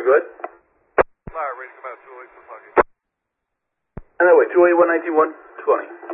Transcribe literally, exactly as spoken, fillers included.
go ahead. Alright, ready to come out, two oh eight, Kentucky. And that way, two oh eight, one nineteen, one twenty.